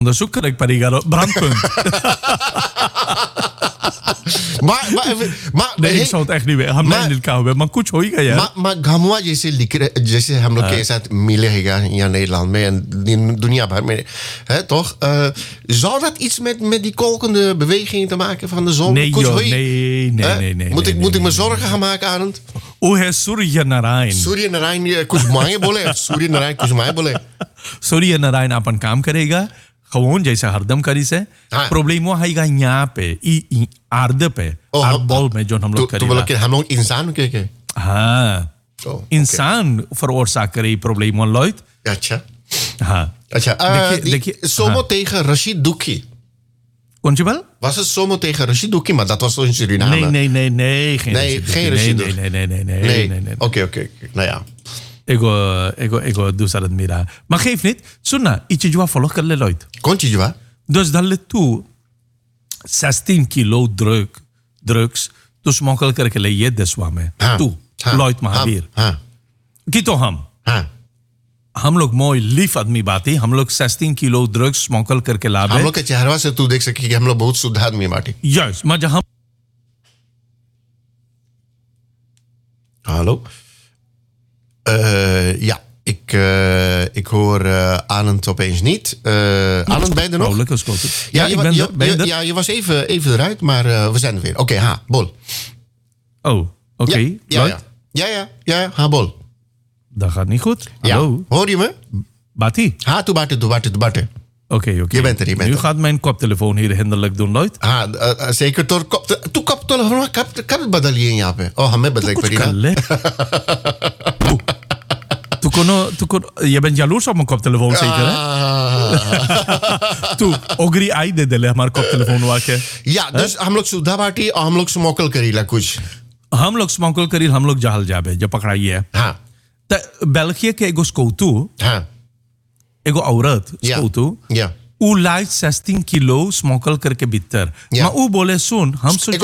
onderzoek करें पड़ेगा brandpunt. Nee, ik zou het echt niet weten. हम नहीं लिखा हुआ है, maar कुछ होएगा यार. Maar Gamua जैसे हम लोग के साथ मिलेगा यहाँ Nederland में en दुनिया भर में, hè, toch? Zou dat iets met die kolkende beweging te maken van de zon? Nee, joh, nee. Moet ik me zorgen gaan maken, Arend? वो है सूर्य नारायण. सूर्य नारायण कुछ मांगे बोले, सूर्य नारायण कुछ मांगे बोले. सूर्य नारायण अपन काम करेगा gewoon जैसे हरदम करी से. प्रॉब्लम वो आएगा यहाँ पे आर्द पे आर्बॉल में जो हम लोग करेगा. तो बोलो कि हम लोग इंसान के हाँ इंसान veroorzaakt करे प्रॉब्लम वन लॉइट. अच्छा हाँ अच्छा. देखिए Somo tegen Rashid Douki. Kont je wel? Was het Somo tegen Rashid Douki, maar dat was toch in Suriname? Nee. Geen Rashid Douki. Nee. Oké. Nou ja. Ego दूसरा मेरा. Maar geef niet. Sunna, iets je volg कर ले लॉइट. Kont je wel? Dus dat let toe 16 kilo drugs तो smokkel करके ले ये देशवा में. तू लॉइट महावीर. की तो हम लोग मोई लीफ आदमी बाती. हम लोग 16 किलो ड्रग्स स्मोकल करके लाभ. हम लोग के चेहरा से तू देख सके कि हम लोग बहुत शुद्ध आदमी बाटी. यस maar हम. Hallo. Ja, ik hoor Arend opeens niet. Arend, ben je er nog? Ja, ik ben er. Ja, je was even eruit, maar we zijn er weer. Oké, bol. Oh, oké. Ja, bol. Dat gaat niet goed. Ja. Hallo. Hoor je me? Bati. Toe Barte. Oké. Je bent er. Nu gaat mijn koptelefoon hier hinderlijk doen, Lloyd. Zeker door koptelefoon. Ik heb het badalië in japen. Oh, hame badalek perina. Je bent jaloers op mijn koptelefoon, zeker, hè? Toe, ogri आई दे दे हमारे koptelefoon वाके. Ja, dus हम लोग सुधा बाटी और हम लोग स्मोकल करीला कुछ. हम लोग स्मोकल करी, हम लोग जहल जाबे जब पकड़ाई है. हाँ. België के एगो स्कौतू. हाँ. एगो औरत स्कौतू. Ja. वो लाइट 16 किलो स्मोकल करके भीतर. Ja. Maar वो बोले सुन हम एगो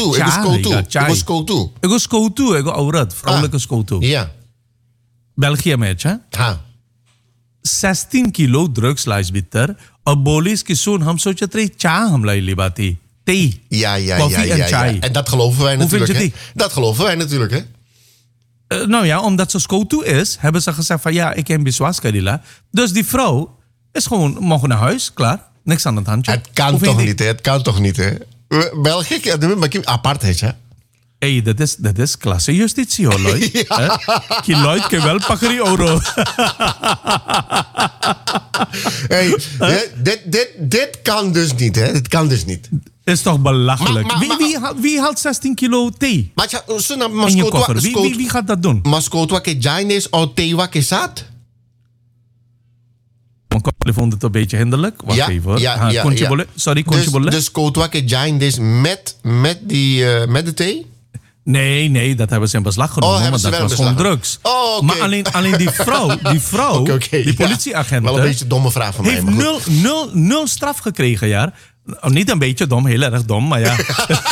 स्कौतू. एगो औरत vrouwelijke स्कौतू. Ja. België में अच्छा. हाँ. 16 किलो ड्रग्स लाइस भीतर और बोलिस कि सुन हम सोचते रही चाय हम लाई लिबाती. Thee. Ja. Koffie en chai. En dat geloven wij natuurlijk, hè? Dat geloven wij natuurlijk, hè? Nou ja, omdat ze scout is, hebben ze gezegd van ja, ik heb bezwaar karila. Dus die vrouw is gewoon mogen naar huis, klaar. Niks aan het handje. Het kan toch niet, hè? België, apart is, hè? Hey, dat is klasse justitie, hoor, Lloyd. Die Lloyd kan wel pakkerie euro. Hey, dit kan dus niet, hè? Dit kan dus niet. Is toch belachelijk. Wie haalt 16 kilo thee? In je koffer. Wie gaat dat doen? Mascotwa ke jaines o tewa ke sat? Mijn koptelefoon doet een beetje hinderlijk. Wacht even hoor. Sorry, kon je bollen? Dus kotwa ke jaines met de thee? Nee, dat hebben ze in beslag genomen, want dat was gewoon drugs. Oh, okay. Maar alleen die vrouw, okay, die politieagent, wel een beetje een domme vraag van mij. Heeft nul straf gekregen, ja. Niet een beetje dom, heel erg dom, maar ja.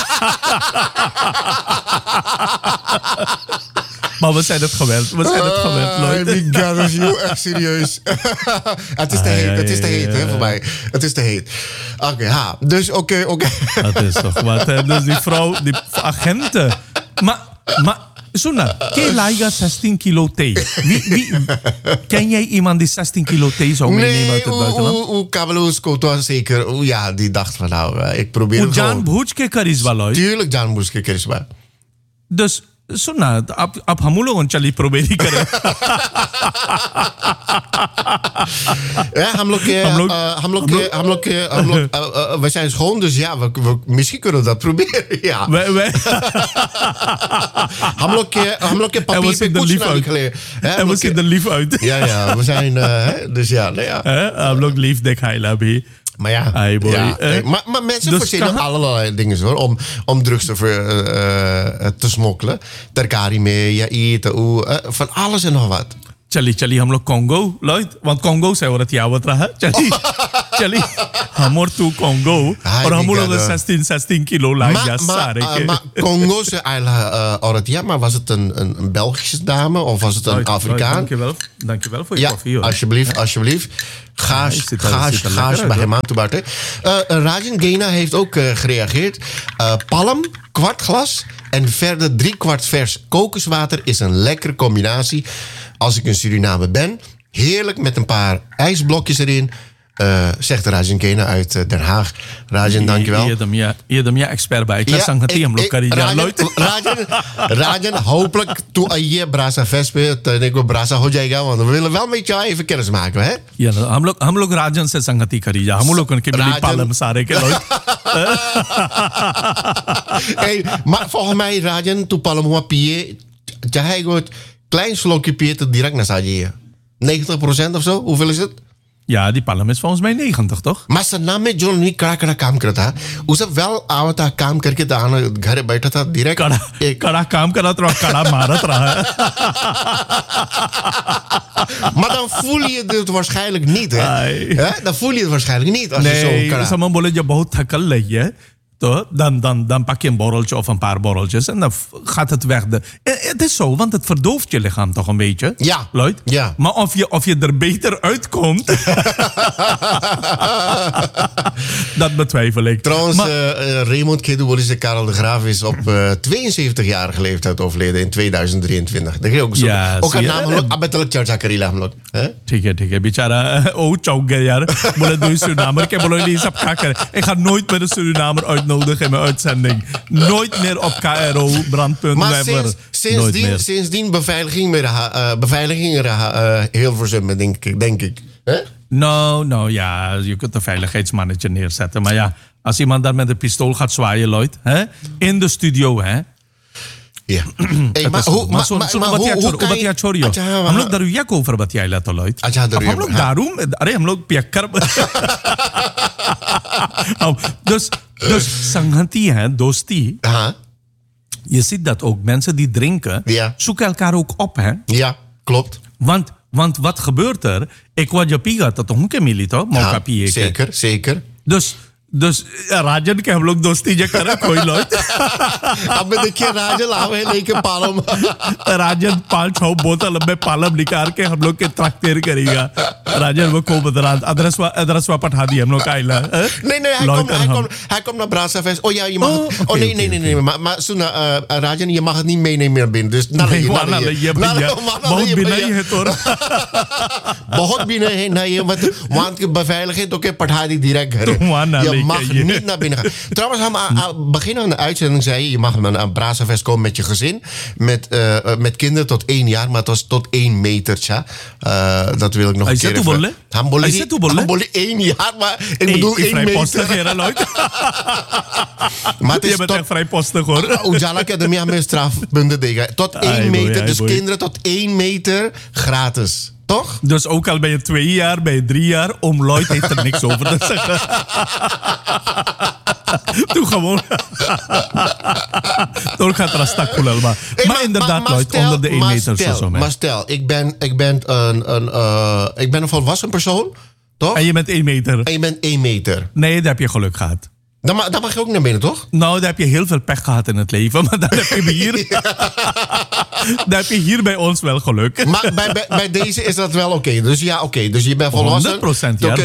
Maar we zijn het gewend, Lloyd. My god, is heel erg serieus. Het is te heet, hè, voor mij. Het is te heet. Oké. Dus oké. Dat is toch wat, hè. Dus die vrouw, die agenten. Maar Suna, ken je 16 kilo thee? Ken jij iemand die 16 kilo thee zou meenemen uit het buitenland? Nee, Kabeloos Koto zeker. Ja, die dacht van nou, ik probeer het gewoon. Jan Bhujke karisma, Lloyd. Tuurlijk Jan Bhujke karisma. Dus Suna, आप हम लोग चली प्रोबेरी करें. We zijn schoon, dus ja, misschien kunnen we dat proberen. Ja. हम लोग के papier पे कुछ ना निकले. En we zien er lief uit. Ja, we zijn dus ja, nee ja. हम लोग lief दिखाइला भी. Maar ja, maar mensen dus verzinnen allerlei dingen hoor, om drugs te smokkelen. Terkari mee, eten, van alles en nog wat. Chali, हम लोग Congo, Lloyd. Want Congo zei wat jou wat raha. Chali. Actually, hamor to Congo. Or hamor nog 16 kilo laag. Maar Congo's Orotia, maar was het een Belgische dame of was het een Afrikaan? Dankjewel voor je koffie. Hoor. Alsjeblieft. Gaas bij hem aan te baten. Rajan Gena heeft ook gereageerd. Palm, kwart glas en verder 3/4 vers kokoswater is een lekkere combinatie. Als ik in Suriname ben, heerlijk met een paar ijsblokjes erin. Zegt Rajan Gena uit Den Haag. Rajan, dankjewel. Je hebt een expert bij. Ik laat zeggen dat hij Rajan, hopelijk toe je Brasa Vespe, ik Brasa Hojega, want we willen wel met jou even kennis maken, hè? Ja, हम लोग राजन से संगति करी जा. हम लोग उनके मिली पालम सारे के लोग. Maar volgens mij Rajan toe palm hoe pie, jij gooit klein slokje pie te direct naar Saje. 90% of zo? Hoeveel is het? Ja, die palm is volgens mij 90, toch? Maar zijn naam met John niet krakara काम करता उसे wel आवता काम करके दाना घर बैठा था direct कड़ा काम करा तो कड़ा मारत रहा. Maar dan voel je het waarschijnlijk niet, hè? Dan voel je het waarschijnlijk niet als je zo kara. Sama बोले जब बहुत थकल रही है तो dan pak je een borreltje of een paar borreltjes en dan gaat het weg. Het is zo, want het verdooft je lichaam toch een beetje. Ja. Lloyd? Ja. Maar of je er beter uitkomt, dat betwijfel ik. Trouwens, Raymond Kedobolis Karel de Graaf is op 72-jarige leeftijd overleden in 2023. Dat is ook zo. Ja, ook een naam, abettelijk Charcha Karila हम लोग. ठीक है बेचारा चौक गया यार बोले दो Surinamer के बोलो ये सब क्या करे. Ik ga nooit meer een Surinamer uitnodigen in mijn uitzending. Nooit meer op KRO Brandpunt. Maar sindsdien beveiliging heel verzummen, denk ik. Nou ja, je kunt een veiligheidsmannetje neerzetten. Maar ja, als iemand daar met een pistool gaat zwaaien, Lloyd, in de studio, hè? Ja. Maar हम लोग दरुया को ऊपर बतियाइला तो लॉयड. हम लोग दारू अरे हम लोग पियक्कर dus संगति है दोस्ती. Je ziet dat ook mensen die drinken zoeken elkaar ook op, hè? Ja, klopt. Want wat gebeurt er? Ik wou je piga tot हम के मिली तो मौका पिए. Zeker. Dus राजन के हम लोग दोस्ती जे करे कोई लोग. अब देखिए राजन लावे लेके पालम. राजन 5-6 बोतल में पालम निकाल के हम लोग के ट्रैक्टर करेगा. राजन वो को बदरात adreswa पठा दिया हम लोग आइला. Nee, hij komt naar Brasa Fest. Oh ja, je mag het. Oh nee. Maar Suna, Rajan, je mag het niet meenemen meer binnen. Dus बहुत बिना ही है तो. बहुत बिना है ना ये मत वहां के beveiliging तो के पठा दी direct घर. Mag niet naar binnen gaan. Trouwens, begin aan de uitzending zei je mag aan Brasafest komen met je gezin. Met kinderen tot 1 jaar, maar het was tot 1 meter. Dat wil ik nog een keer even. Hamboli 1 jaar, maar ik bedoel 1 meter. Maar je bent echt vrijpostig hoor. Ujala Academy aan mijn strafpunten tegen. Tot 1 meter, dus kinderen tot 1 meter gratis. Toch? Dus ook al ben je 2 jaar, ben je 3 jaar, oom Lloyd heeft er niks over te zeggen. Doe gewoon. Door gaat rastakul maar. Maar inderdaad, Lloyd, onder de 1 meter of zo. Maar stel, ik ben een volwassen persoon, toch? En je bent 1 meter. En je bent 1 meter. Nee, daar heb je geluk gehad. Dan mag je ook naar binnen, toch? Nou, daar heb je heel veel pech gehad in het leven. Maar dan heb je hier... Dan heb je hier bij ons wel geluk. Maar bij deze is dat wel oké. Dus ja, oké. Dus je bent volwassen. 100% ja.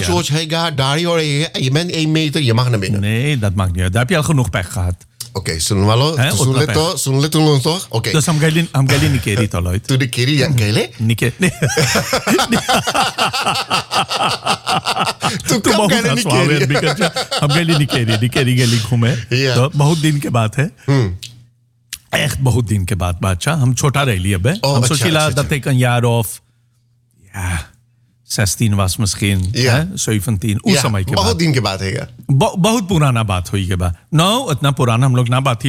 Je bent 1 meter, je mag naar binnen. Nee, dat mag niet. Daar heb je al genoeg pech gehad. Oké, zullen we toch? Oké. Dus हम गली निकेरी तो Lloyd. Toen de kiri ja gele? हम गली निकेरी घूमे. तो बहुत दिन के बाद है. Echt बहुत दिन के बाद बादशाह. हम छोटा रह लिए अब. हम सोचिला dat ik een jaar of 16 was misschien, 17. बहुत दिन के बाद है. बहुत पुराना बात हुई के बाद. No, इतना पुराना हम लोग ना बात ही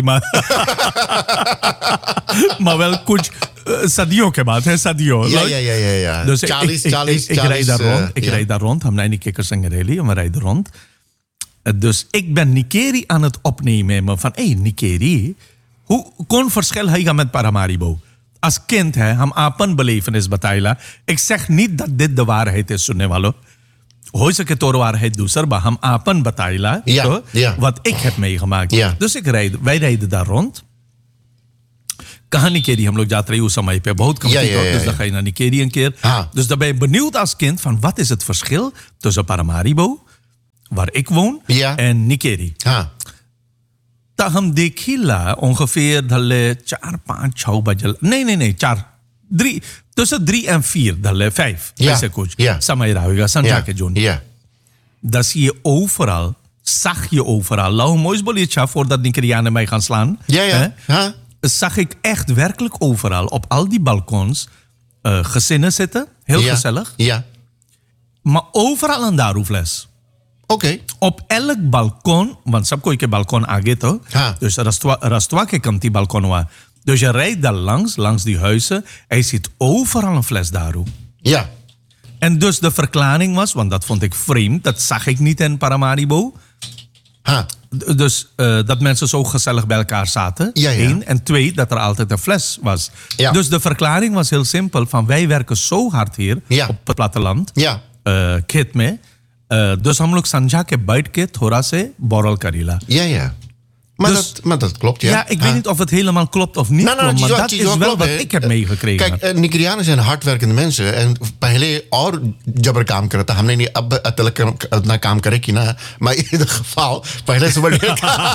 maar wel कुछ सदियों के बाद है सदियों. Ja. Dus ik rijd daar rond. हम नैनी केकर संग रैली हम rijden rond. Dus ik ben Nikeri aan het opnemen van Nikeri, hoe kon verschil है met Paramaribo? Als kind, हम आपन belevenis बताइला. Ik zeg niet dat dit de waarheid is, सुनने वालों. Hoise ke toro waarheid doeser, maar ham apen bataila. Wat ik heb meegemaakt. Ja. Dus wij rijden daar rond. कहाँ निकेरी हम लोग जाते रहे उस समय पे बहुत कम dus dan ga je naar Nikeri een keer. Dus dan ben je benieuwd als kind van wat is het verschil tussen Paramaribo, waar ik woon, en Nikeri. Dan हम देखिला ongeveer dalle 4-5 bajal. Nee, 3 tussen 3 en 4 dalle 5. Deze coach. Sama irawiga sanja ke John. Dat zie je overal. Zag je overal. Lau moois boletje voordat Nikerianen mij gaan slaan. Zag ik echt werkelijk overal op al die balkons gezinnen zitten. Heel gezellig. Maar overal een daroefles. Op elk balkon, want sab koi ke balkon aage to. Dus rastwa ke kam die balkon wa. Dus je rijdt daar langs die huizen. En je ziet overal een fles daru. En dus de verklaring was, want dat vond ik vreemd. Dat zag ik niet in Paramaribo. Dus dat mensen zo gezellig bij elkaar zaten. 1. En 2, dat er altijd een fles was. Dus de verklaring was heel simpel. Van wij werken zo hard hier op het platteland. खेत में. Dus हम लोग संझा के बैठ के थोड़ा से बोरल Karila. Maar dat klopt, ja. Ja, ik weet niet of het helemaal klopt of niet klopt, maar dat is wel wat ik heb meegekregen. Kijk, Nigerianen zijn hardwerkende mensen en pehle और जबर काम करता हमने नहीं अब अतलक इतना काम करे कि ना maar in ieder geval pehle से बड़े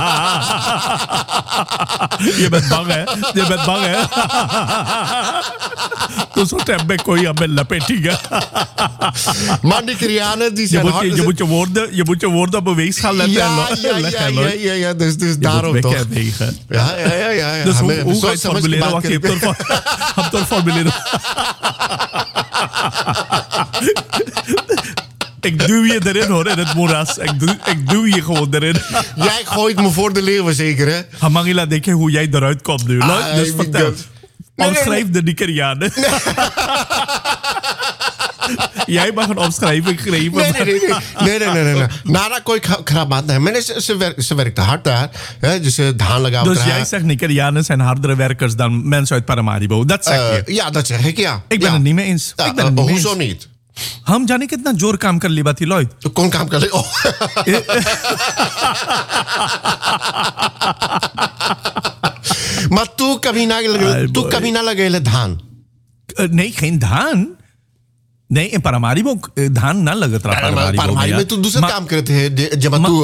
Je bent bang hè तो सोच है मैं कोई अब लपेटेगा maar Nigerianen die zijn je moet je woorden op een weegschaal letten. Ja, dus daarom toch. Ja. Dus hoe ga je het formuleren? Wacht, je hebt het formuleren. Ik duw je erin hoor, in het moeras. Ik duw je gewoon erin. Jij gooit me voor de leeuwen zeker hè? Hamangila, denk je hoe jij eruit komt nu? Dus vertel. Omschrijf de Nigerianen. Jij mag een omschrijving geven. Nee. Nara kooi krab maat. Nee, ze werkte hard daar. Dus dus jij zegt Nigerianen zijn hardere werkers dan mensen uit Paramaribo. Dat zeg je? Ja, dat zeg ik, ja. Ik ben het niet mee eens. Hoezo niet? हम जाने कितना जोर काम कर ली बाती लॉयड तो कौन काम कर ले maar तू कभी ना लगेले धान नहीं geen धान नहीं in Paramaribo धान ना लगत रहा Paramaribo में तू दूसरा काम करते हैं जब तू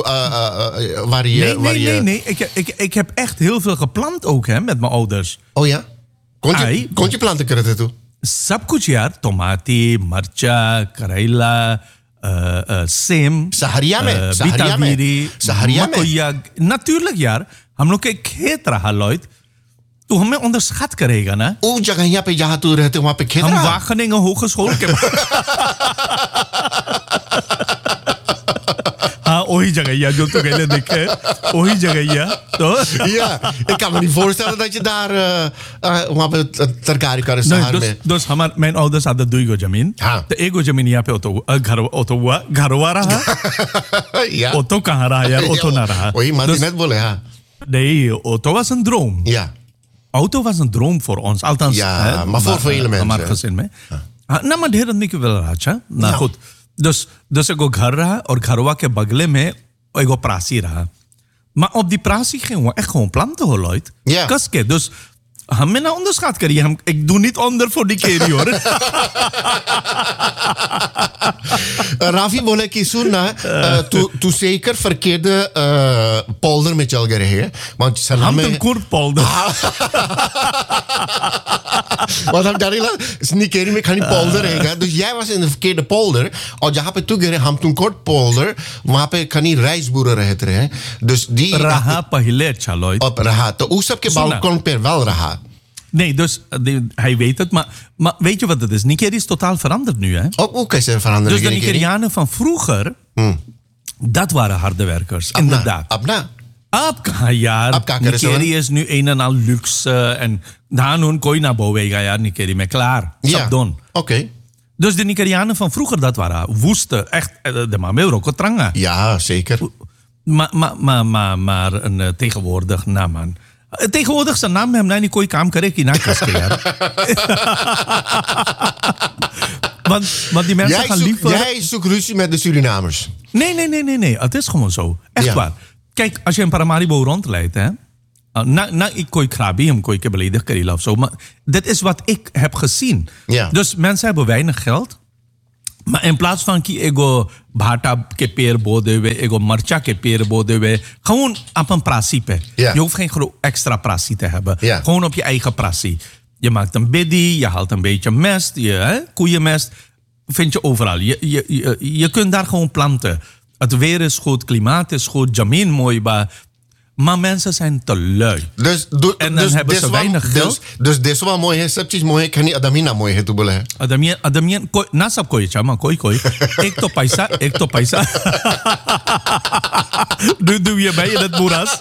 nee ik heb echt heel veel geplant ook hè met mijn ouders. Oh ja? कौन सी planten करते तू? सब कुछ यार टमाटी मर्चा करेला सेम सहरिया में मकोया natuurlijk यार हम लोग के खेत रहा लॉयड तू हमें onderschat करेगा ना उस जगह पे जहाँ तू रहते वहाँ पे खेत हम Wageningen Hogeschool के वही जगह जो तू कहले देखे वही जगह तो ja ik kan me niet voorstellen dat je daar वहाँ पे तरकारी कर शहर में dus mijn ouders hadden दुईगो जमीन तो एगो जमीन यहाँ पे घरवा रहा ऑटो कहाँ रहा यार ऑटो ना रहा वही net बोले हाँ nee auto was een droom auto was een droom voor ons althans maar voor vele mensen हमारे gezin में ना maar ढेर आदमी के वेल रहा ना खुद dus एगो घर रहा और घरवा के बगले में एगो प्रासी रहा maar op die prasie gingen we echt gewoon planten hoor Lloyd kaske dus हमें ना onderschat करिए ik doe niet onder voor die keer hoor Rafi बोले कि सुन ना तू zeker verkeerde polder में चल गए हैं want हम तो कोर्ट polder want हम जाने लगा Nikeri में खाली polder रहेगा dus jij was in de verkeerde polder और जहाँ पे तू गए हम तुम कोर्ट polder वहाँ पे खाली rijstboeren रहते हैं dus die रहा पहले अच्छा Lloyd op रहा तो उस सब के balkon पे wel रहा Nee, dus hij weet het. Maar weet je wat het is? Nikeri is totaal veranderd nu, hè? Ook is er veranderd. Dus de Nigerianen van vroeger, dat waren harde werkers. Inderdaad. Abna. Nikeri is nu een en al luxe. En daar nu kooi naar boven ga ja, Nikeri mee klaar. Ja, oké. Dus de Nigerianen van vroeger, dat waren woeste. Echt, de mamel ook tranga. Ja, zeker. Maar tegenwoordig, nou man... tegenwoordig zijn naam hem niet kooi काम करे कि ना कसके यार Want die mensen gaan liever... Jij zoekt ruzie met de Surinamers. Nee. Het is gewoon zo. Echt waar. Kijk, als je in Paramaribo rondleidt, hè. Ik kon krabi, ik kon beledig karila of zo. Maar dit is wat ik heb gezien. Ja. Dus mensen hebben weinig geld. Maar in plaats van ki ego bhata ke peer bodewe, ego marcha ke peer bodewe, gewoon op een principe. Ja. Je hoeft geen extra prasie te hebben. Ja. Gewoon op je eigen prasie. Je maakt een biddy, je haalt een beetje mest, koeienmest. Vind je overal. Je kunt daar gewoon planten. Het weer is goed, klimaat is goed, jameen mooi, maar mensen zijn te lui. En dan hebben ze weinig geld. Dus dit is wel mooi, hè? Septisch mooi, kan niet Adamina mooi, hè? Adamien, nasab koi chama, koi. Ik to paisa. Doe je bij in het moeras.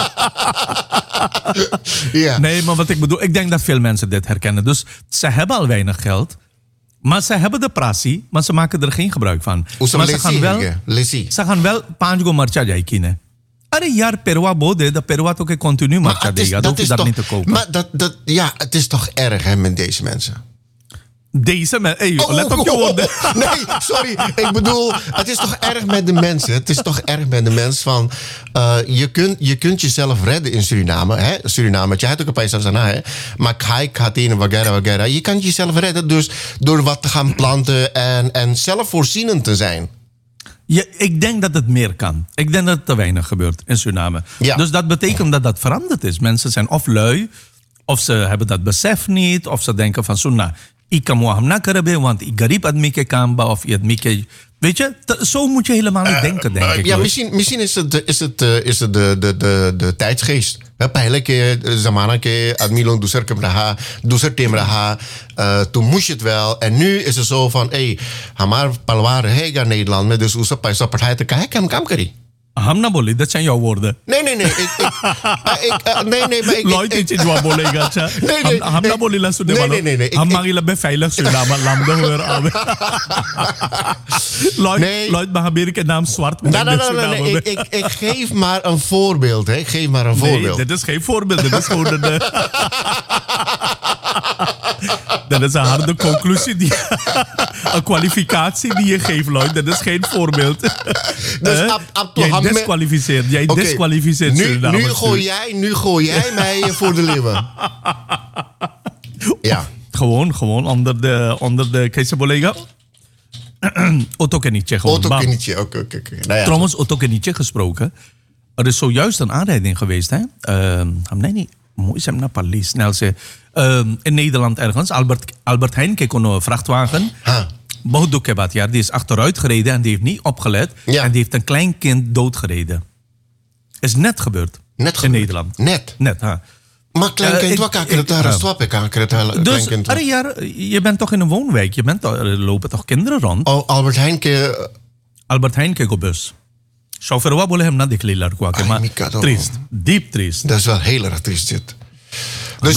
Ja. Nee, maar wat ik bedoel, ik denk dat veel mensen dit herkennen. Dus ze hebben al weinig geld. Maar ze hebben de prasie, maar ze maken er geen gebruik van. Maar ze gaan wel panjgo marcha jaikine. Are jaar perwa bode, dat perwa toch continu marcha dega. Dat is dat niet te kopen. Maar het is toch erg hè, met deze mensen? Deze mensen? Let op je woorden. Nee, sorry. Ik bedoel, het is toch erg met de mensen. Het is toch erg met de mensen van... je kunt jezelf redden in Suriname. Hè? Suriname, je hebt ook een paisa sana, hè? Maar kai, katine, wagera. Je kan jezelf redden dus door wat te gaan planten en zelfvoorzienend te zijn. Ik denk dat het meer kan. Ik denk dat het te weinig gebeurt in Suriname. Ja. Dus dat betekent dat veranderd is. Mensen zijn of lui, of ze hebben dat besef niet, of ze denken van Sunna, ik kan moaham nakarabe, want ik garib admike kamba, of je admike. Weet je, zo moet je helemaal niet denken, denk ik. Ja, misschien is het de tijdsgeest. Pijlen ke zamana ke admilon doeser temraha. Toen moest je het wel. En nu is het zo van, hamar palware hega Nederland met dus oesa paisa partij te kijken kam kari. Hamna boli, dat zijn jouw woorden. Nee. Lloyd is in jouw bolega. Hamna boli la sude malo. Nee. Hamma beveilig Suriname lamde hoor aan. Lloyd Mahabir ke naam zwart. Nee. Ik geef maar een voorbeeld. Hè. Ik geef maar een voorbeeld. Nee, dit is geen voorbeeld. Dit is gewoon dat is een harde conclusie. Een kwalificatie die je geeft, Lloyd. Dat is geen voorbeeld. Dus jij disqualificeert Suriname. Nu gooi jij mij voor de leeuwen. Ja. Gewoon onder de Keizerbolega. Otto Kenitje. Oké. Nou ja, trouwens, Otto Kenitje gesproken. Er is zojuist een aanrijding geweest. Hè? Mooi zijn naar Paris. In Nederland ergens. Albert Heijn keek een vrachtwagen. Die is achteruit gereden en die heeft niet opgelet. Ja. En die heeft een klein kind doodgereden. Is net gebeurd. In Nederland. Net, ha. Maar kleinkind, wat kan ik het daar swap? Dus, je bent toch in een woonwijk? Er lopen toch kinderen rond? Oh, Albert Heijn keek op bus. Chauffeur wa bole hem na dikli ladko ke maar triest, diep triest. Dat is wel heel erg triest dit. Dus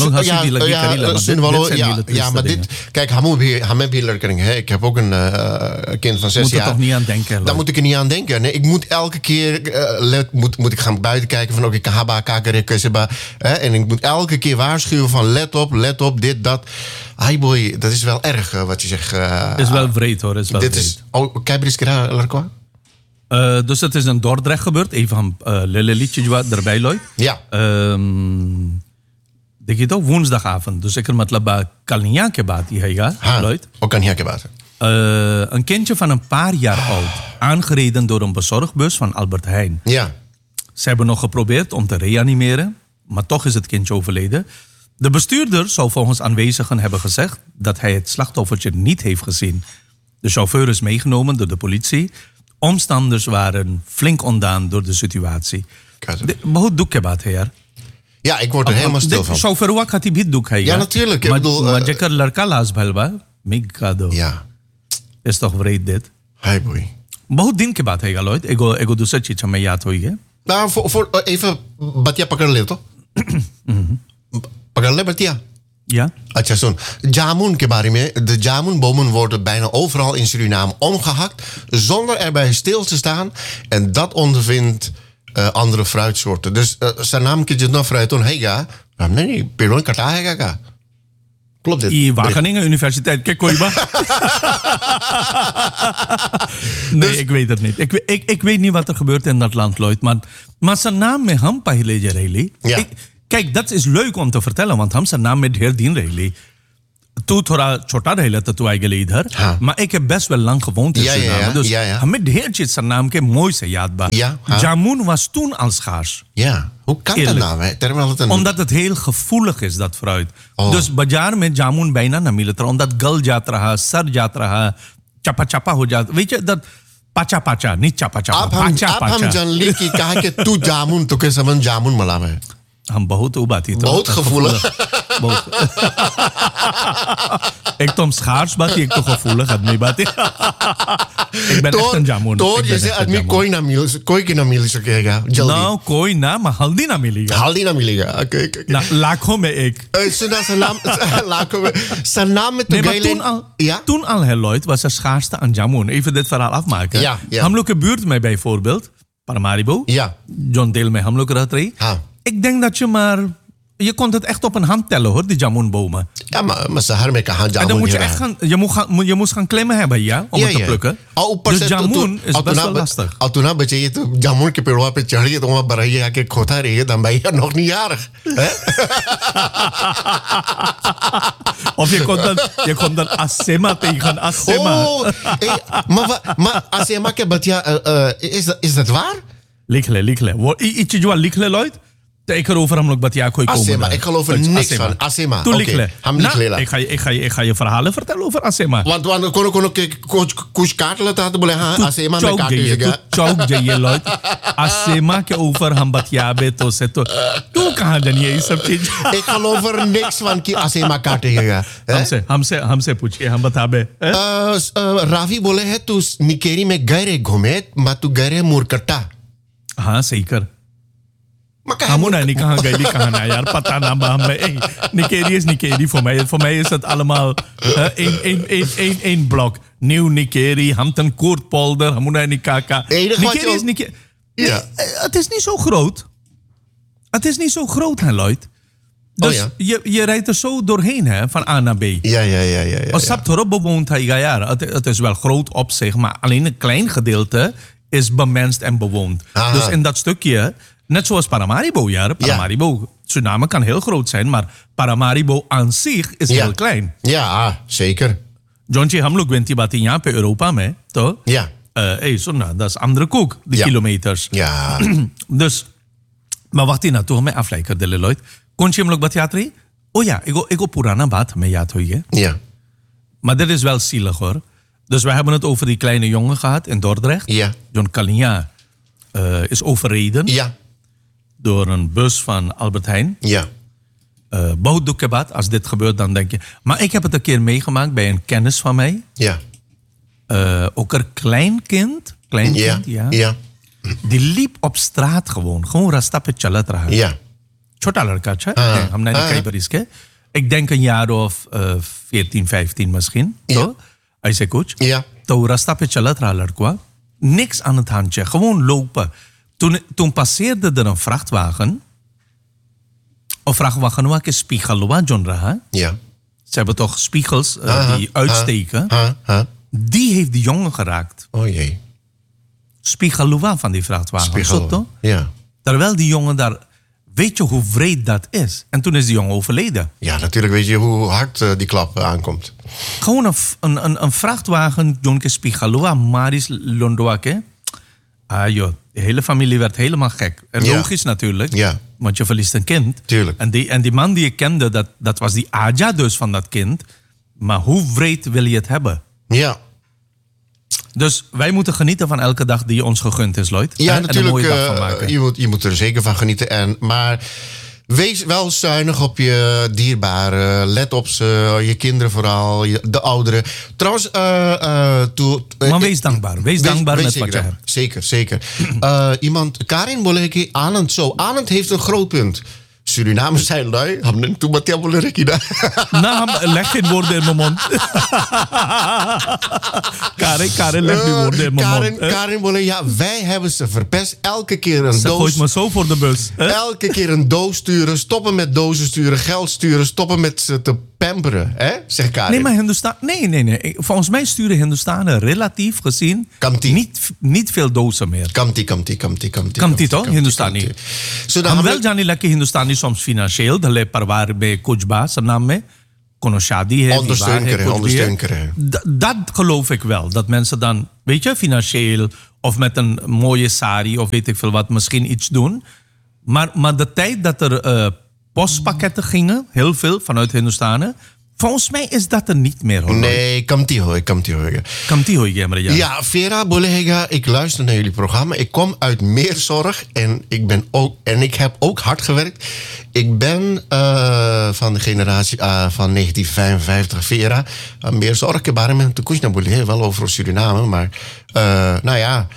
maar dit, kijk, ik heb ook een kind van 6 jaar. Moet er toch niet aan denken? Daar moet ik er niet aan denken. Nee, ik moet elke keer moet ik gaan buiten kijken van oké, kahaba, kakerek, en ik moet elke keer waarschuwen van let op, dit, dat. Ai boy, dat is wel erg wat je zegt. Is wel vreed hoor, is wel dit vreed. Is, kijk eens Larkoa? Dus het is in Dordrecht gebeurd. Even van Lelelietje wat erbij loopt. Ja. Denk je toch woensdagavond. Dus ik er met laba Kalniake Bati hega. Ook Kalniake Bati. Een kindje van een paar jaar oud. Aangereden door een bezorgbus van Albert Heijn. Ja. Ze hebben nog geprobeerd om te reanimeren. Maar toch is het kindje overleden. De bestuurder zou volgens aanwezigen hebben gezegd dat hij het slachtoffertje niet heeft gezien. De chauffeur is meegenomen door de politie. Omstanders waren flink ontdaan door de situatie. Hoe doe je dat, heer? Ja, ik word er helemaal stil van. Chauffeur wat gaat hij doen? Ja, natuurlijk. Ik bedoel... Maar je kan larkalas balba. Migado. Ja. Is toch vreed dit? Hi boy. Maar hoe denk je dat, heer, Lloyd? Ego doe ze iets aan mij ja, toch? Nou, voor even... Batia pakarle, toch? Pakarle, Batia. Ja. Acha sun. Jamun ke bari me. De jamunbomen worden bijna overal in Suriname omgehakt. Zonder erbij stil te staan. En dat ondervindt andere fruitsoorten. Dus zijn naam je nog fruit on hega. Nee, peron kata hega. Klopt dit? In Wageningen Universiteit. Kijk, Koiba. Nee, ik weet het niet. Ik weet niet wat er gebeurt in dat land, Lloyd. Maar zijn naam met hem, Pahile Jareli. Ja. Kijk, dat is leuk om te vertellen, want hem zijn naam met Herdien Reli. Toen थोड़ा छोटा रहेला था तो आई गेले इधर maar ik heb best wel lang gewoond in Suriname dus met heertje zijn naam के mooi से याद बा jamoen was toen al schaars. Ja, hoe kan dat nou? Terwijl het omdat het heel gevoelig is dat fruit. Dus bazaar में jamoen bijna ना मिलता omdat गल जात रहा सर जात रहा चपा चपा हो जाता weet je dat पाचा पाचा नहीं चपा चपा पाचा पाचा आप हम जनली की कहा कि तू जामुन तो के समझ जामुन मला में हम बहुत उबाती तो बहुत gevoelig एक तो हम schaars बाती एक तो gevoelig आदमी बाती ik ben echt een jamoen तो जैसे आदमी कोई की ना मिल सकेगा जल्दी ना कोई ना maar हल्दी ना मिलेगा ना लाखों में एक लाखों में सनाम में तो गए toen al Lloyd was er schaarste aan jamoen even dit verhaal afmaken हम लोग के buurt में bijvoorbeeld Paramaribo John Dale में हम लोग रहते रही ik denk dat je kon het echt op een hand tellen hoor, die jamoenbomen. Ja, maar Sahar में कहाँ jamoen. En dan moet je echt je moest gaan klimmen hebben, om het te plukken. Dus jamoen is best wel lastig. Al toen had je तो jamoen के पेड़वा पे चढ़ गए तो वहाँ बरैया आके खोता रही है dan ben je nog niet jarig. Of je kon dan Asema tegen Asema. Maar Asema के बतिया is dat waar? लिखले वो इच्छी जो लिखले Lloyd ik erover हम लोग बतिया कोई Asema, ik geloof er niks van. Asema. Oké. Ik ga je verhalen vertellen over Asema. Want kon कुछ काट लेता तो बोले हाँ Asema में काट दीजिएगा. चौक जाइए Lloyd. Asema के ऊपर हम बतियाबे तो से तो तू कहाँ जानिए ये सब चीज. Ik geloof er niks van कि Asema काटेगा. हमसे पूछिए हम बताबे. रावी बोले है तू निकेरी में गए घूमे मा तू गए मुरकट्टा. हाँ सही कर. Hamoen en ik gaan gelijk gaan naar jaar patana bij Nikeri is Nikeri voor mij. Voor mij is het allemaal één blok. Nieuw Nikeri, Hampton Koortpolder, Hamoen en Nikaka. Nikeri is Nikeri. Ja. Het is niet zo groot. Het is niet zo groot, hè, Lloyd. Dus je rijdt er zo doorheen, hè, van A naar B. Ja. Als Saptorop bewoont hij jaar. Het is wel groot op zich, maar alleen een klein gedeelte is bemenst en bewoond. Aha. Dus in dat stukje. Net zoals Paramaribo, Paramaribo, Suriname kan heel groot zijn, maar Paramaribo aan zich is heel klein. Ja, zeker. Johnny, हम लोग 20 बातें यहाँ पे Europa में, तो dat is andere koek, die kilometers. Ja. Dus, maar wacht hier naartoe, hमें afleid कर दे Lloyd. कौन सी हम लोग बात याद रही? Oh ja, ik पुराना बात हमें याद हुई है. Ja. Maar dit is wel zielig hoor. Dus we hebben het over die kleine jongen gehad in Dordrecht. Ja. John Kalinja is overreden. Ja. Door een bus van Albert Heijn. Ja. बहुत दुख के बाद, als dit gebeurt, dan denk je. Maar ik heb het een keer meegemaakt bij een kennis van mij. Ja. Ook een kleinkind. Ja. Die liep op straat gewoon rasta pe chalat raha. Ja. छोटा लड़का अच्छा है. हमने कई बार इसके. Ik denk een jaar of 14, 15 misschien. Ja. ऐसे कुछ. Ja. तो रास्ता पे चलत रहा लड़का. Niks aan het handje. Gewoon lopen. Toen passeerde er een vrachtwagen. Of vrachtwagen waar is spiegel John Raha. Ja. Ze hebben toch spiegels die uitsteken. Die heeft die jongen geraakt. Oh jee. Spiegel van die vrachtwagen. Ja. Terwijl die jongen daar. Weet je hoe wreed dat is? En toen is die jongen overleden. Ja, natuurlijk weet je hoe hard die klap aankomt. Gewoon een vrachtwagen, Jonke Spigalua, Maris Londoake. Joh, de hele familie werd helemaal gek. En logisch natuurlijk, want je verliest een kind. Tuurlijk. En die man die ik kende, dat was die Aja dus van dat kind. Maar hoe wreed wil je het hebben? Ja. Dus wij moeten genieten van elke dag die ons gegund is, Lloyd. Ja, en natuurlijk. En een mooie dag van maken. Je moet er zeker van genieten. Maar wees wel zuinig op je dierbaren. Let op ze, je kinderen vooral, de ouderen. Trouwens, maar wees dankbaar. Wees dankbaar met wat je hebt. Zeker. Karin Boleki, Anand heeft een groot punt. Surinamers zijn lui. Hamnen toen Mattia Bolerekida. Nou, leg geen woorden in mijn mond. Karin, leg die woorden in mijn mond. Karin Bolle, ja, wij hebben ze verpest. Elke keer een doos. Ze gooit me zo voor de bus. Elke keer een doos sturen. Stoppen met dozen sturen. Geld sturen. Stoppen met ze te pamperen, hè? Zegt Karin. Nee, maar Hindustan... Nee. Volgens mij sturen Hindustanen relatief gezien niet veel dozen meer. Kamti toch? Hindustani. हम wel जाने लगे Hindustani soms financieel. De parwaar bij Kujba, zijn naam mee. Kono shadi hai, ondersteun krijgen. Dat geloof ik wel. Dat mensen dan, weet je, financieel of met een mooie sari of weet ik veel wat, misschien iets doen. Maar de tijd dat er postpakketten gingen, heel veel vanuit Hindustanen, volgens mij is dat er niet meer. Hoor. Nee, Kamti hoor. Ja, Vera Bolega, ik luister naar jullie programma. Ik kom uit Meerzorg en ik heb ook hard gewerkt. Ik ben van de generatie van 1955, Vera. Meerzorg, ik ben met de Kushna Bolega, wel over Suriname, maar nou ja.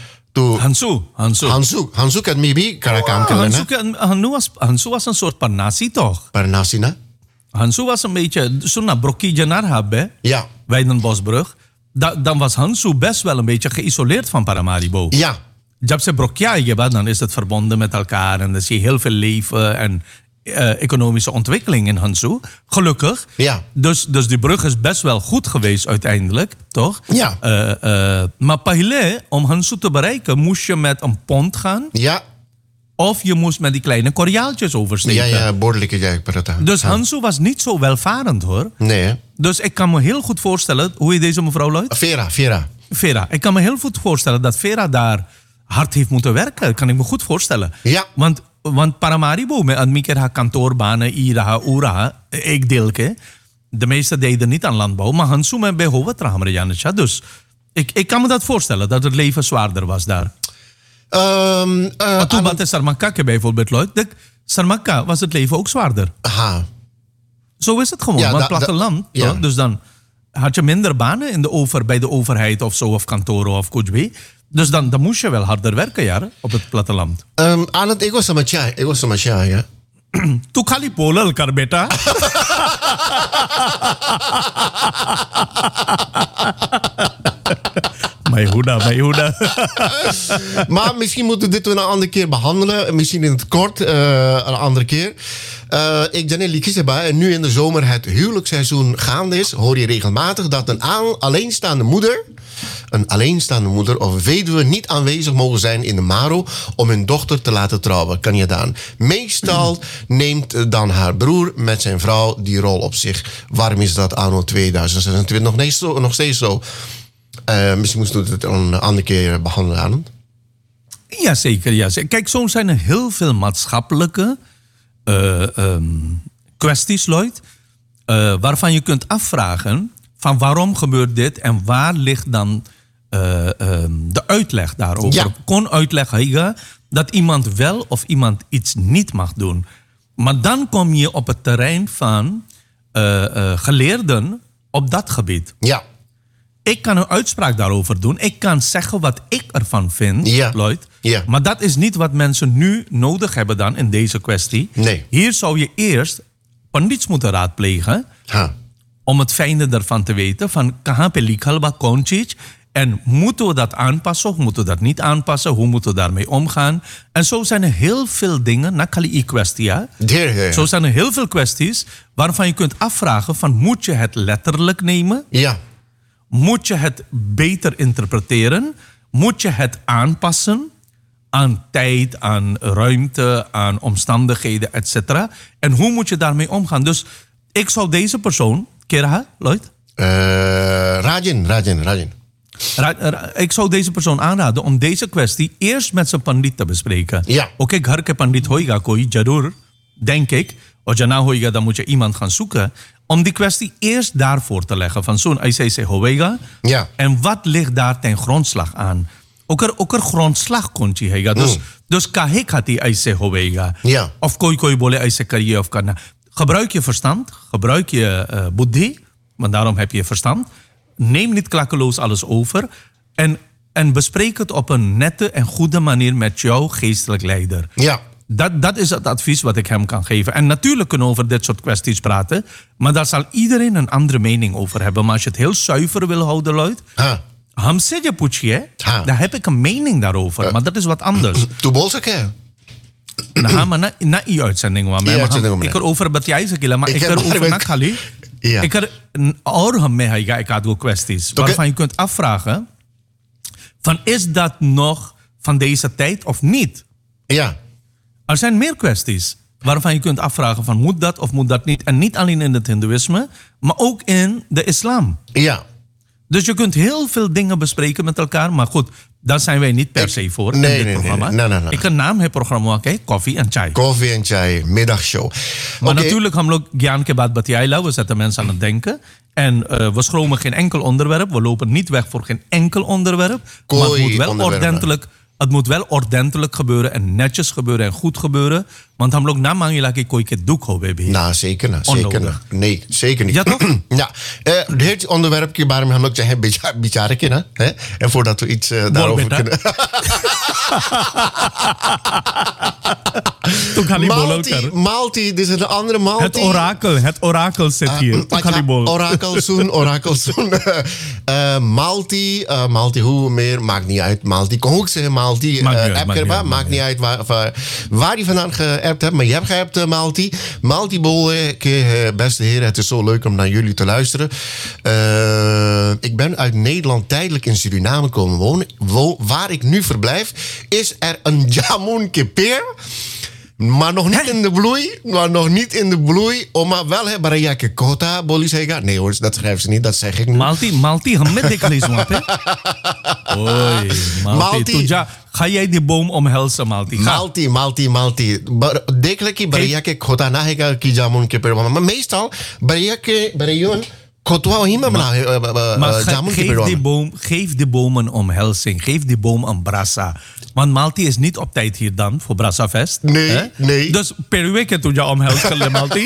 Hansu kan maybe Karakam Hansu was een soort Parnasi toch? Parnasi, na? Hansu was een beetje, zo'n Brokkie Janar hebben, ja. Weidenbosbrug. Dan was Hansu best wel een beetje geïsoleerd van Paramaribo. Ja. Jab se Brokkia, dan is het verbonden met elkaar en dan zie je heel veel leven en economische ontwikkeling in Hansu. Gelukkig. Ja. Dus die brug is best wel goed geweest uiteindelijk, toch? Ja. Maar paहिले, om Hansu te bereiken, moest je met een pont gaan. Ja. Of je moest met die kleine Koreaaltjes oversteken. Ja, behoorlijke jij. Dus Hansu was niet zo welvarend hoor. Nee. Dus ik kan me heel goed voorstellen, hoe heet deze mevrouw Lloyd? Vera. Ik kan me heel goed voorstellen dat Vera daar hard heeft moeten werken. Dat kan ik me goed voorstellen. Ja. Want Paramaribo, met een haar kantoorbanen, ira, ura, ik deelke. De meeste deden niet aan landbouw, maar Hansu met bij Hovetrahamrijanitja. Dus ik kan me dat voorstellen, dat het leven zwaarder was daar. Maar toen wat is Sarmakake bijvoorbeeld, Lloyd? Sarmaka was het leven ook zwaarder. Aha. Zo is het gewoon, want platteland. Ja. Dus dan had je minder banen bij de overheid of zo, of kantoren of Kujbi. Dus dan moest je wel harder werken, ja, op het platteland. Aan het ego samatja, ja. Tu khali bolal kar beta. Mayhuda. Maar misschien moeten we dit een andere keer behandelen. Misschien in het kort, een andere keer. Ik ben in Likiseba en nu in de zomer het huwelijksseizoen gaande is, hoor je regelmatig dat een alleenstaande moeder of weduwe niet aanwezig mogen zijn in de Maro om hun dochter te laten trouwen. Kan je dan? Meestal neemt dan haar broer met zijn vrouw die rol op zich. Waarom is dat anno 2026 nog steeds zo? Misschien moeten we het een andere keer behandelen. Jazeker. Kijk, zo zijn er heel veel maatschappelijke kwesties, Lloyd, waarvan je kunt afvragen van waarom gebeurt dit en waar ligt dan de uitleg daarover. Ja. Kon uitleg hebben dat iemand wel of iemand iets niet mag doen. Maar dan kom je op het terrein van geleerden op dat gebied. Ja. Ik kan een uitspraak daarover doen. Ik kan zeggen wat ik ervan vind, Lloyd. Ja. Maar dat is niet wat mensen nu nodig hebben dan in deze kwestie. Nee. Hier zou je eerst pandits moeten raadplegen. Om het fijne ervan te weten. Van kahan pe likhalba konchich. En moeten we dat aanpassen of moeten we dat niet aanpassen? Hoe moeten we daarmee omgaan? En zo zijn er heel veel dingen. Nakali kwestie, ja? Zo zijn er heel veel kwesties waarvan je kunt afvragen van moet je het letterlijk nemen? Ja. Moet je het beter interpreteren? Moet je het aanpassen aan tijd, aan ruimte, aan omstandigheden, etc. En hoe moet je daarmee omgaan? Dus ik zou deze persoon... Kera, Lloyd? Rajan. Ik zou deze persoon aanraden om deze kwestie eerst met zijn pandit te bespreken. Ja. Oké, ghar ke pandit hoiga koi, jarur, denk ik. Of jana hoiga, dan moet je iemand gaan zoeken. Om die kwestie eerst daarvoor te leggen. Van zo'n ICC hoiga. Ja. En wat ligt daar ten grondslag aan? Ook er grondslag kon je hebben. Dus kahik had die ICC hoiga. Ja. Of koi bole ICC karje of kana. Gebruik je verstand. Gebruik je buddhi. Want daarom heb je verstand. Neem niet klakkeloos alles over. En bespreek het op een nette en goede manier met jouw geestelijk leider. Ja. Dat is het advies wat ik hem kan geven. En natuurlijk kunnen we over dit soort kwesties praten. Maar daar zal iedereen een andere mening over hebben. Maar als je het heel zuiver wil houden, Lloyd. Hamse Puchie, daar heb ik een mening daarover. Maar dat is wat anders. Toebolseke. Maar na die uitzending. Ik erover Batjai Sekila, maar ik erover Nakali. Ja. Ik had ook kwesties waarvan je kunt afvragen van is dat nog van deze tijd of niet? Ja. Er zijn meer kwesties waarvan je kunt afvragen van moet dat of moet dat niet? En niet alleen in het hindoeïsme, maar ook in de islam. Ja. Dus je kunt heel veel dingen bespreken met elkaar. Maar goed, daar zijn wij niet per se voor in dit programma. Nee. Ik een naam het programma, oké? Koffie en chai. Koffie en chai, middagshow. Maar natuurlijk, we gaan kebat batjaila. We zetten mensen aan het denken. En we schromen geen enkel onderwerp. We lopen niet weg voor geen enkel onderwerp. Maar het moet wel ordentelijk... Het moet wel ordentelijk gebeuren en netjes gebeuren en goed gebeuren. Want dan ook na mangi kooi ke doek ho baby. Nou, zeker. Nee, zeker niet. Ja, toch? Ja. Het onderwerp waar we ook zeggen, bichare kennen. En voordat we iets daarover kunnen. Malti, dit is een andere Malti. Het orakel zit hier. Orakel zoen. Malti, hoe meer, maakt niet uit. Malti, kon ook zeggen Malti. Maakt niet uit waar je vandaan geappt hebt. Maar je hebt geappt Malti. Malti Bol, beste heren, het is zo leuk om naar jullie te luisteren. Ik ben uit Nederland tijdelijk in Suriname komen wonen. Waar ik nu verblijf, is er een jamun keper. Maar nog niet in de bloei. Maar wel hebben Rayake Kota, Bolisega. Nee hoor, dat schrijven ze niet, dat zeg ik nu. Malti, met ik lees wat, hè? Oei, Malti. Ga jij die boom omhelzen, Malti? Malti. Dekelijk Rayake Kota, na jamun keper. Maar meestal, Rayake Kotwa hima maar geef de boom een omhelzing. Geef die boom een brassa. Want Malti is niet op tijd hier dan voor Brassafest. Nee. Dus per week toen je omhelzen, Malti.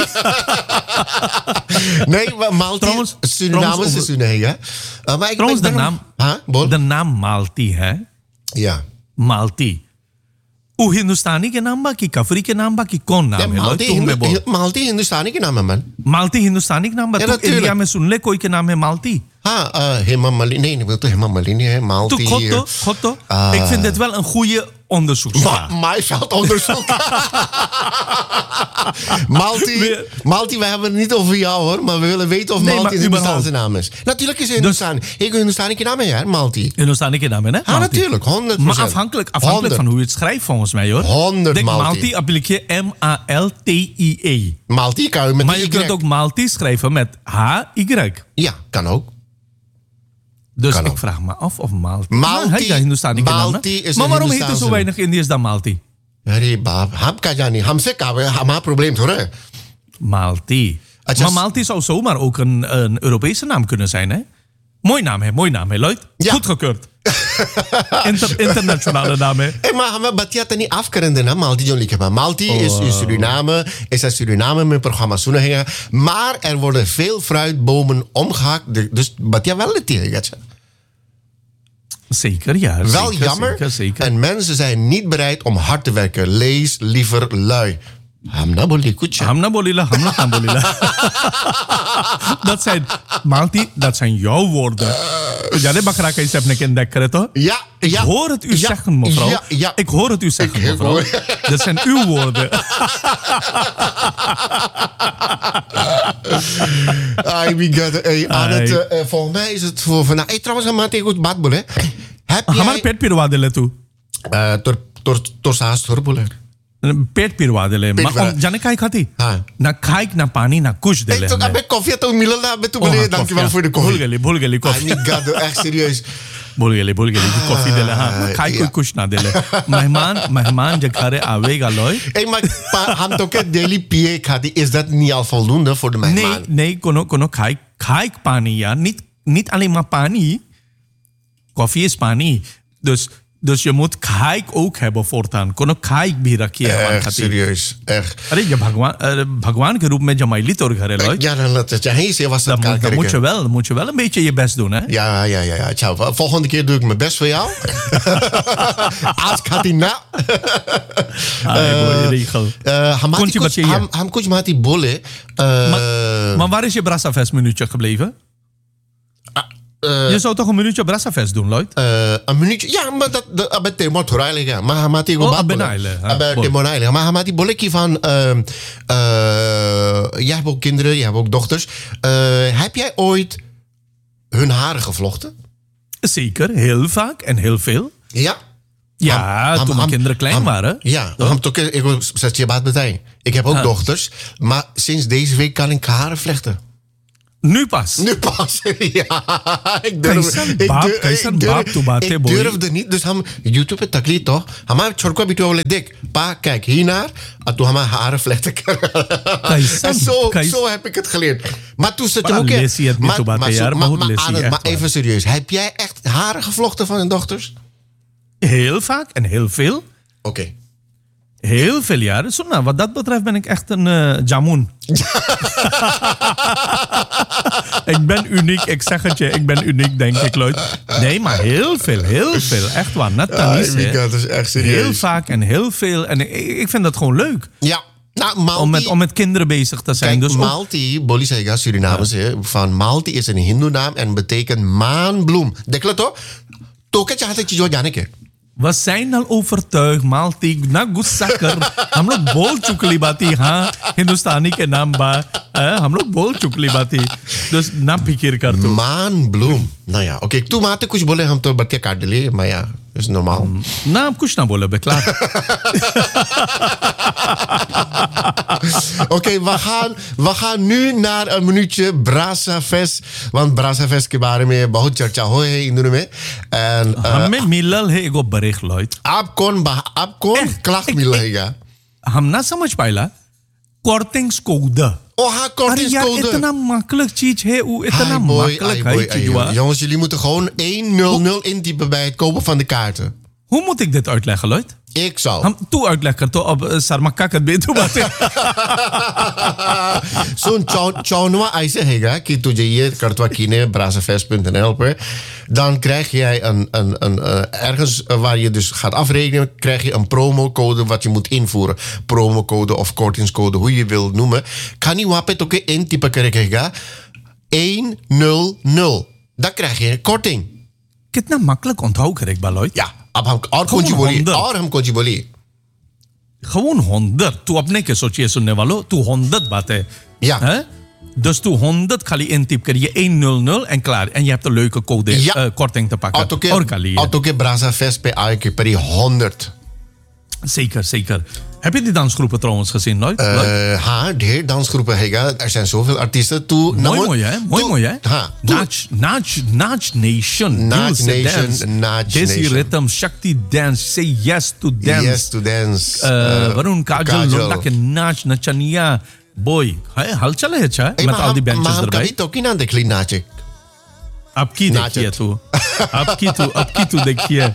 Nee, maar Malti, Suriname is Suriname. Trouwens, de naam Malti, hè? Ja. Malti. Hoe Hindustani ke naam baki, Kafri ke naam baki, kon naam. Malti Hindustani ke naam, man. Malti Hindustani ke naam baki. Ja, India में सुन ले कोई के नाम है Malti. Hema Malini. Nee, ik wil toch Hema Malini, Malti. Gotto. Ik vind dit wel een goede onderzoeksvraag. Maaiveldonderzoek. Malti, we hebben het niet over jou hoor, maar we willen weten of Malti een Hindustaanse naam is. Natuurlijk is het Hindustani. Ik wil Hindustani ke naam hè, Malti. Hindustani ke naam hè? Ja, natuurlijk, 100%. Maar afhankelijk van hoe je het schrijft volgens mij hoor. 100 Denk Malti. Malti appliqueer M-A-L-T-I-E. Malti kan je met maar je kunt ook Malti schrijven met H-Y. Ja, kan ook. Dus ik vraag me af of Malti... Malti is maar waarom heet er zo weinig Indiërs dan Malti? Probleem hoor. Malti. Maar Malti zou zomaar ook een Europese naam kunnen zijn, hè? Mooi naam, hè, Lloyd? Ja. Goedgekeurd. Internationale naam, hè? Maar Batia niet afkerende naam, Malti. Malti is in Suriname met programma Soenahingen. Maar er worden veel fruitbomen omgehakt. Dus Batia wel het tegen. Zeker, ja. Wel jammer. Zeker. En mensen zijn niet bereid om hard te werken. Lees liever lui. Hamna bolila. Dat zijn jouw woorden. Ja, Ik hoor het u zeggen, mevrouw. Ik hoor het u zeggen, mevrouw. Dat zijn uw woorden. Volgens mij is het voor vandaag. Trouwens, aan Mate goed badbol, hè? Heb jij... Hamar pet pirwadele toe. Torsaas torbole. पेट पिरवा दे ले जाने काय खाती ना खाइक ना पानी ना कुछ दे ले तो अबे कॉफी तो मिलल ना अबे तू बोले dankjewel voor de koffie भूल गली कॉफी आई गॉड echt serieus भूल गली कॉफी दे ले हां खाई कोई कुछ ना दे ले मेहमान जब घरे आवेगा लोय maar हम तो के डेली पिए खाती is dat niet al voldoende voor de मेहमान nee कोनो खाइक पानी या niet alleen maar पानी koffie is पानी Dus je moet kaik ook hebben voortaan. Kono kaik bhi rakhiye. Echt serieus, echt. अरे ये भगवान के रूप में जमाइली तोर घरे लोय. Ja, dat hij is was dat kan. Dan moet je wel een beetje je best doen, hè? Ja. Ciao. Volgende keer doe ik mijn best voor jou. Als Katina. regel. Ham kuch mati bole. Maar waar is je Brassafest minuutje gebleven? je zou toch een minuutje Brassafest doen, Lloyd? Een minuutje? Ja, maar dat abet temor thorai lega. Maar hamati go abenaile. Abet temor lega. Maar hamati boleki van jij hebt ook kinderen, jij hebt ook dochters. Heb jij ooit hun haren gevlochten? Zeker, heel vaak en heel veel. Ja. Ja, toen mijn kinderen klein waren. Ja, ik heb ook dochters. Maar sinds deze week kan ik haren vlechten. Nu pas? Nu pas, ja. Ik durfde niet. Dus YouTube het takliet toch? Hama chorko bitu ole dik. Pa, kijk hiernaar. En toen hama haren vlechten. En zo heb ik het geleerd. Maar toen zat je ook... Maar even serieus. Heb jij echt haren gevlochten van je dochters? Heel vaak en heel veel. Oké. Heel veel jaren. Zo, nou, wat dat betreft ben ik echt een jamoen. Ik ben uniek, ik zeg het je. Ik ben uniek, denk ik, Lloyd. Nee, maar heel veel. Echt waar. Net dat is echt serieus. Heel vaak en heel veel. En ik vind dat gewoon leuk. Ja. Nou, om met kinderen bezig te zijn. Kijk, dus Malti, Bolly Sega, Surinamers, van Malti is een Hindoe-naam en betekent maanbloem. Dekla toch? Toketje had het je zo Janneke. We zijn al overtuigd, Malti, na gusakker. हम लोग बोल चुकली बाती हाँ हिंदुस्तानी के नाम बा हम लोग बोल चुकली बाती dus ना फिकिर कर तू maanbloem. Nou ja, oké. Toen maakte कुछ बोले हम तो बत्तियां काट लिए, maar ja, dat is normaal. ना आप कुछ ना बोले बे klaar. Oké, we gaan nu naar een minuutje Brassafest. Want Brassafest के बारे में बहुत चर्चा हो है इंदुर में. En हमें मिलल है एगो बरेख लॉयड. आप कौन klacht मिलेगा? हम ना समझ पाइला kortingscode. Oh, kortingscode. इतना makkelijk चीज है इतना makkelijk है चीज. Jongens, jullie moeten gewoon 100 intypen bij het kopen van de kaarten. Hoe moet ik dit uitleggen, Lloyd? Ik zou. हम तू uitleg कर तो अब सरमक्का कर बे तू बातें. Zo'n चौनवा ऐसे हैगा कि तुझे ये करतवा कीने brassafest.nl पर dan krijg jij een ergens waar je dus gaat afrekenen, krijg je een promocode wat je moet invoeren. Promocode of kortingscode, hoe je wilt noemen. Kan je wapet ook intypen krijgen? 100. Dan krijg je korting. कितना makkelijk onthouden krijg ik, Lloyd? Ja. अब हम और हम कुछ बोली gewoon 100 तू अपने के सोचिए सुनने वालों तू 100 बात है ja dus तू 100 खाली intyp करिए 100 en klaar en je hebt een leuke code korting te pakken और auto के Brassafest पे आए के परी 100 zeker heb je die dansgroepen trouwens gezien nooit? Ja, ढेर dansgroepen हैगा er zijn zoveel artiesten toe mooi hè Nach Nation Desi Rhythm Shakti Dance Say Yes to Dance Varun Kajal Lunda के नाच नचनिया boy हलचल है अच्छा met al die bandjes erbij. Maar hem ook in aan de klein naatje. अब की देखिए तू अब की तू देखिए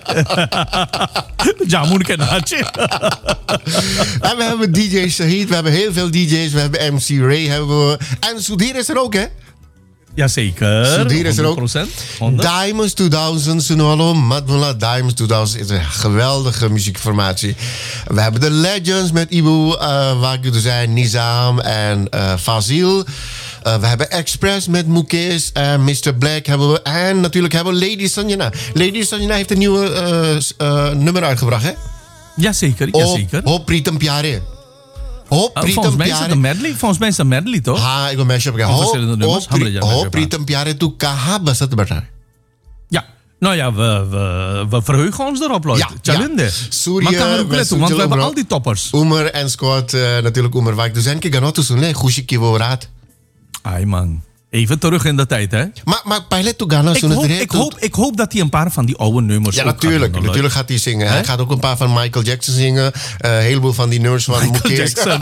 जामुन के नाचे. En we hebben DJ Shahid, we hebben heel veel DJ's, we hebben MC Ray, hebben we, en Sudhir is er ook, hè? Jazeker. Sudhir is er ook. 100%. Diamonds 2000, Sunolo, Madmula Diamonds 2000 is een geweldige muziekformatie. We hebben de Legends met Ibu, waar ik er zijn, Nizam en Fazil. We hebben Express met Mukesh en Mr. Black hebben we. En natuurlijk hebben we Lady Sanjana. Lady Sanjana heeft een nieuwe nummer uitgebracht, hè? Jazeker. Hop Pritam Pyare. Volgens mij is het een medley. Volgens mij is het een medley, toch? Ha, ik wil mashup gaan. Hop Pritam Pyare, tu kaha basat bata. Ja. Nou ja, we verheugen ons erop, Lloyd. Chalinde. Surya, maar kan er ook letten, want we hebben al die toppers. Umar en Scott, natuurlijk Umar Wijk. Dus denk ik aan auto zo'n Gushiki Woraat. Ai man, even terug in de tijd, hè? Maar Pilot Tugana ik hoop dat hij een paar van die oude nummers ja, natuurlijk gaat hij zingen. Hij gaat ook een paar van Michael Jackson zingen. Een heleboel van die nummers van Michael Jackson.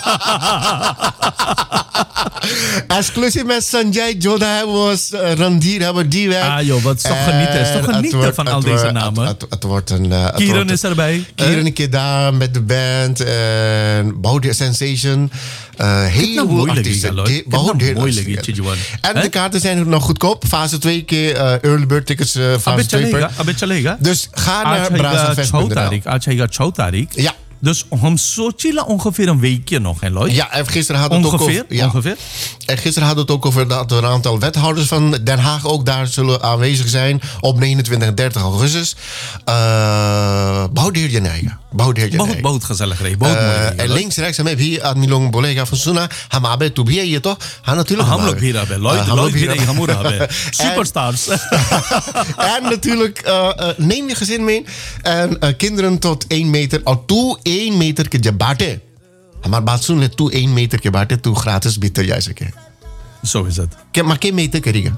Exclusief met Sanjay Jodha was Randir hebben die werk. Ah joh, wat is toch genieten. Is toch genieten van al deze namen. Het wordt een... Kieran is erbij. Kieran een keer daar met de band. Baude Sensation. Heleboel artiesten. En de kaarten zijn nog goedkoop. Fase 2 keer early bird tickets. Fase 2 per. Abet chalega. Dus ga naar brassafest.nl. Aaj 6 तारीख. Ja. Dus sochila ongeveer een weekje nog, hè, Lloyd? Ja, en gisteren hadden we het ook over... Ja. Ongeveer? En gisteren hadden we het ook over dat er een aantal wethouders van Den Haag ook daar zullen aanwezig zijn op 29 en 30 augustus. Bouwdeer Janeiga. Bout gezellig reden. En links, rechts, en hier aan Milong Bolega van Suna. Hamabe, Toebie, je toch? Natuurlijk. Hamlok hier hebben. Lloyd hier hebben. Superstars. En natuurlijk neem je gezin mee. En kinderen tot 1 meter. Toe 1 meter ke jabate. Maar baatsoen let toe 1 meter ke jabate. Toe gratis bitter juist een keer. Zo is het. Maar geen meter kerigen.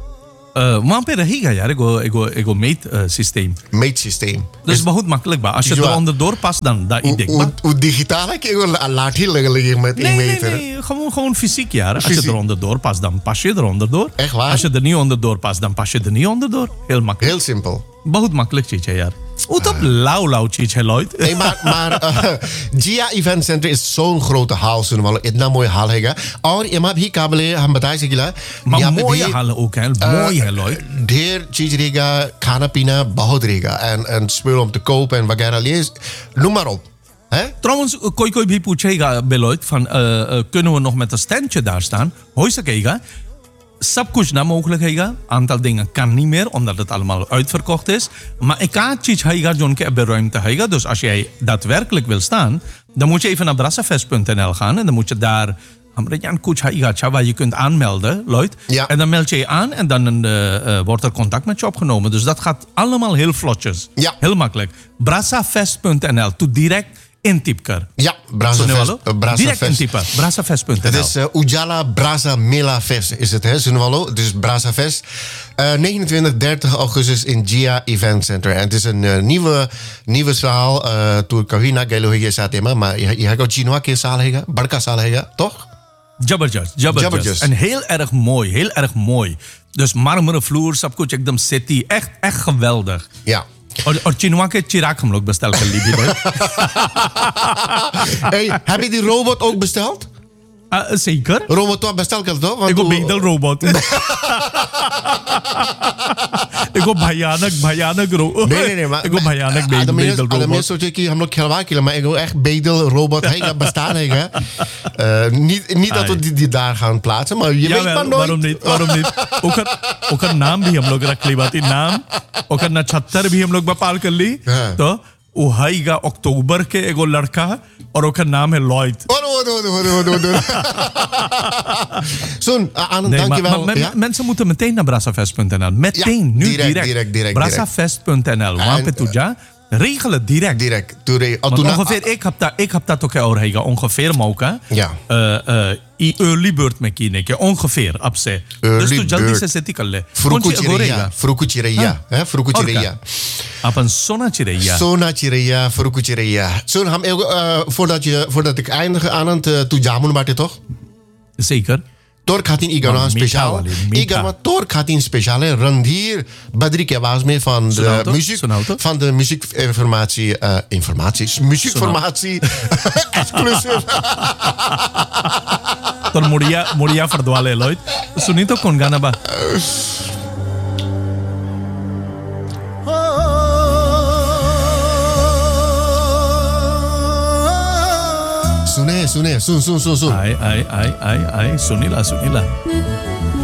Maar higa ja, ik meetsysteem. Meetsysteem. Dus het makkelijk ba. Als je er onderdoor past, dan dat idee. Hoe digitaal ik laat heel liggen met 1 meter. Nee, gewoon fysiek ja. Als je er onderdoor past, dan pas je er onderdoor. Echt waar? Als je er niet onderdoor past, dan pas je er niet onderdoor. Heel makkelijk. Heel simpel. बहुत makkelijk chiche यार. Hoe top lauw chiche Lloyd. Nee, maar Gia Event Center is zo'n grote hal, zullen we wel. Itna mooie hal हैगा. और यहाँ भी काबिले हम बता सकिला. Maar mooie hallen ook hè, mooie Lloyd. ढेर चीज रहेगा, खाना पीना बहुत रहेगा en spullen om te kopen en वगैरह noem maar op. Trouwens, kooi भी पूछेगा Lloyd van kunnen we nog met een standje daar staan? Hoor je kega? Sab kuch na mogelijk हैगा. Aantal dingen kan niet meer, omdat het allemaal uitverkocht is. Maar ik kan iets हैगा जो उनके अब ruimte हैगा. Dus als jij daadwerkelijk wil staan, dan moet je even naar brassafest.nl gaan en dan moet je daar kuch हैगा waar je kunt aanmelden, Lloyd. Ja. En dan meld je je aan en dan wordt er contact met je opgenomen. Dus dat gaat allemaal heel vlotjes. Ja. Heel makkelijk. Brassafest.nl, toe direct intypker. Ja, Brassafest. Direct intypen. Brassafest.nl. Het is Ujala Brasa Mela Fest is het, hè, Sunwallo. Dus Brassafest. 29, 30 augustus in Gia Event Center. En het is een nieuwe zaal. Toen Kavina Gelo hier zat, maar je hebt ook Chinoa ke zaal hega, Barka zaal hega, toch? Jabberjust. En heel erg mooi. Dus marmeren vloer, सबकुछ एकदम city. Echt geweldig. Ja. और चिनवा के चिराग हम लोग bestel कर ली भी Hey, heb je die robot ook besteld? Zeker. Robot bestel कर दो. Ik heb een robot. Ik heb भयानक robot. Nee, maar ik heb भयानक bedel robot. Adem सोचे कि हम लोग खिलवा के maar ik wil echt bedel robot हैगा bestaan हैगा. Niet dat we die daar gaan plaatsen, maar je weet maar nooit. waarom niet? ook een naam भी हम लोग रख ली बात नाम और नक्षत्र भी हम लोग बपाल कर ली तो वो हैगा अक्टूबर के एगो लड़का और उसका नाम है Lloyd. Zo'n, dankjewel. Mensen moeten meteen naar brassafest.nl. Meteen, nu direct. Brassafest.nl. Wampetuja. Regel het direct. Ongeveer, ik heb dat ook al ongeveer mogen. Ja. Early bird में की नहीं ongeveer अब से dus तो जल्दी से सेटी कर ले Fruku Chireya अपन सोना Chireya Fruku Chireya Zo'n ham voordat ik eindig aan het toejamun baat toch zeker तोर खातिन इगाना स्पेशल इगाना तोर खातिन स्पेशल है रणधीर बद्री के आवाज में van de muziekinformatie muziekformatie exclusief तो मुड़िया फरदवाले Lloyd सुनी तो कौन गाना बा सुने सुन आई सुनीला